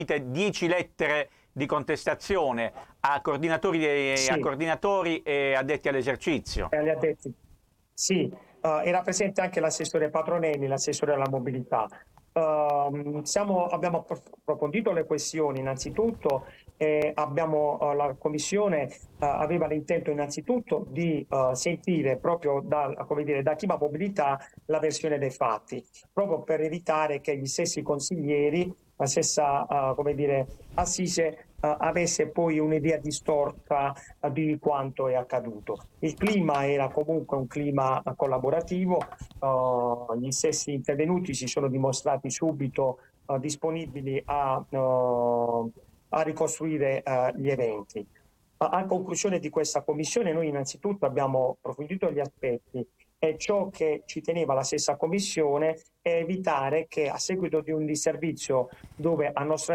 10 lettere di contestazione a coordinatori e addetti all'esercizio. Agli addetti. Sì, era presente anche l'assessore Patronelli, l'assessore alla mobilità. Abbiamo approfondito le questioni innanzitutto. La Commissione aveva l'intento innanzitutto di sentire proprio da Chi Mobilità la versione dei fatti, proprio per evitare che gli stessi consiglieri, la stessa assise avesse poi un'idea distorta di quanto è accaduto. Il clima era comunque un clima collaborativo, gli stessi intervenuti si sono dimostrati subito disponibili a ricostruire gli eventi. A conclusione di questa commissione noi innanzitutto abbiamo approfondito gli aspetti e ciò che ci teneva la stessa commissione è evitare che a seguito di un disservizio dove a nostro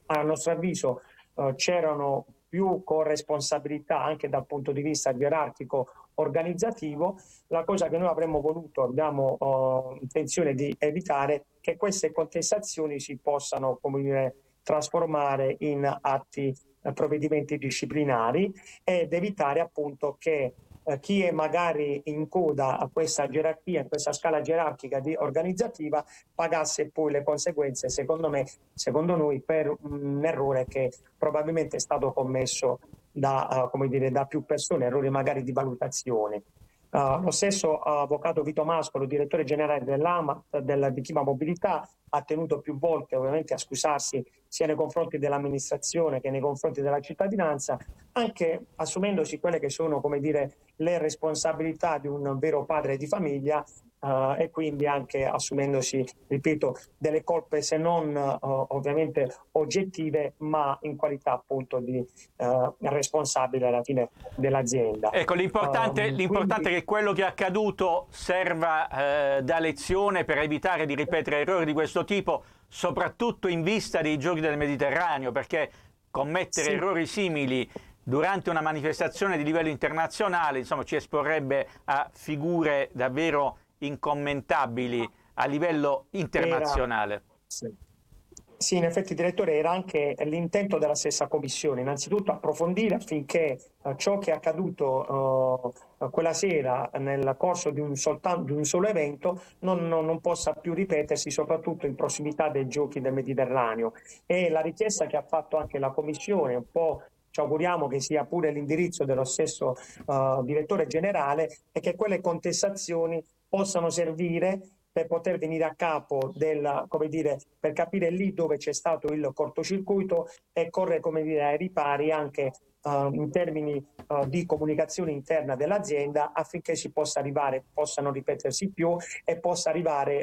avviso c'erano più corresponsabilità anche dal punto di vista gerarchico organizzativo, la cosa che noi avremmo voluto, abbiamo intenzione di evitare che queste contestazioni si possano trasformare in provvedimenti disciplinari ed evitare appunto che chi è magari in coda a questa gerarchia, in questa scala gerarchica organizzativa, pagasse poi le conseguenze, secondo noi, per un errore che probabilmente è stato commesso da più persone, errori magari di valutazione. Lo stesso avvocato Vito Mascolo, direttore generale di Chi Mobilità, ha tenuto più volte ovviamente a scusarsi sia nei confronti dell'amministrazione che nei confronti della cittadinanza, anche assumendosi quelle che sono le responsabilità di un vero padre di famiglia e quindi anche assumendosi, ripeto, delle colpe se non ovviamente oggettive, ma in qualità appunto di responsabile alla fine dell'azienda. Ecco, l'importante è che quello che è accaduto serva da lezione per evitare di ripetere errori di questo tipo, soprattutto in vista dei Giochi del Mediterraneo, perché commettere errori simili durante una manifestazione di livello internazionale, insomma, ci esporrebbe a figure davvero incommentabili a livello internazionale. Sì, in effetti, direttore, era anche l'intento della stessa commissione, innanzitutto approfondire affinché ciò che è accaduto quella sera nel corso di un solo evento non possa più ripetersi, soprattutto in prossimità dei Giochi del Mediterraneo. E la richiesta che ha fatto anche la commissione, un po' ci auguriamo che sia pure l'indirizzo dello stesso direttore generale, è che quelle contestazioni possano servire per poter venire a capo per capire lì dove c'è stato il cortocircuito e correre ai ripari anche in termini di comunicazione interna dell'azienda, affinché possano ripetersi più e possa arrivare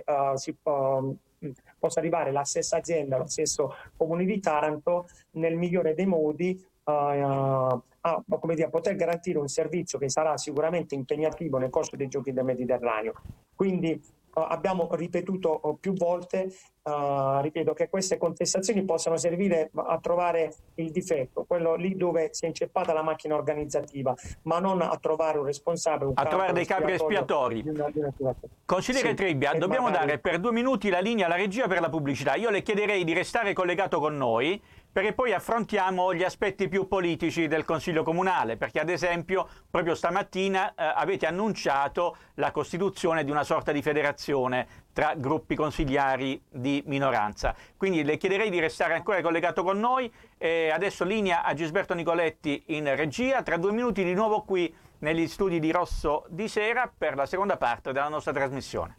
la stessa azienda, lo stesso Comune di Taranto nel migliore dei modi a poter garantire un servizio che sarà sicuramente impegnativo nel corso dei Giochi del Mediterraneo. Quindi abbiamo ripetuto più volte, ripeto, che queste contestazioni possano servire a trovare il difetto, quello lì dove si è inceppata la macchina organizzativa, ma non a trovare un responsabile, a trovare dei capri espiatori. Consigliere Trebbia, dobbiamo dare per 2 minuti la linea alla regia per la pubblicità. Io le chiederei di restare collegato con noi, perché poi affrontiamo gli aspetti più politici del Consiglio Comunale, perché ad esempio proprio stamattina avete annunciato la costituzione di una sorta di federazione tra gruppi consigliari di minoranza. Quindi le chiederei di restare ancora collegato con noi. Adesso linea a Gisberto Nicoletti in regia, tra 2 minuti di nuovo qui negli studi di Rosso di Sera per la seconda parte della nostra trasmissione.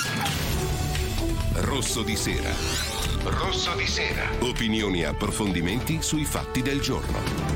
Rosso di Sera. Rosso di Sera. Opinioni e approfondimenti sui fatti del giorno.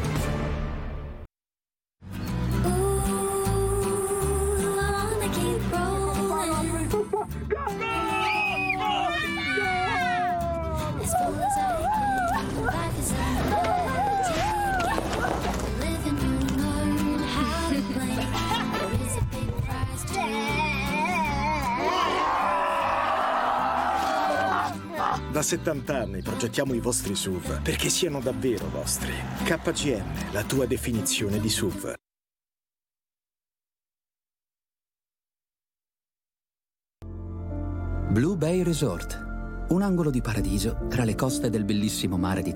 Da 70 anni progettiamo i vostri SUV perché siano davvero vostri. KGM, la tua definizione di SUV. Blue Bay Resort. Un angolo di paradiso tra le coste del bellissimo mare di